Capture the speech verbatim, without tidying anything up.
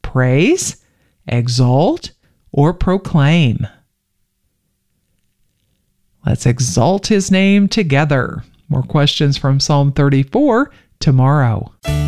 praise, exalt, or proclaim? Let's exalt his name together. More questions from Psalm thirty-four tomorrow.